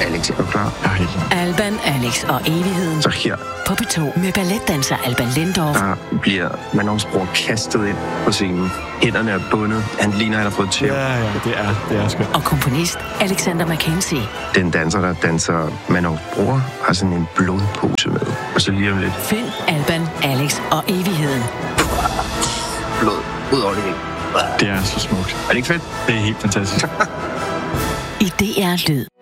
Alex, er du klar? Jeg er helt klar. Alban, Alex og Evigheden. Så her. På P2 med balletdanser Alban Lendorf. Der bliver Manons bror kastet ind på scenen. Hænderne er bundet. Han ligner, han har fået tæv. Ja, det er skønt. Og komponist Alexander Mackenzie. Den danser, der danser Manons bror, har sådan en blodpose med. Og så lige om lidt. Find Alban, Alex og Evigheden. Blod ud over det hele. Det er så smukt. Er det ikke fedt? Det er helt fantastisk. I DR Lyd.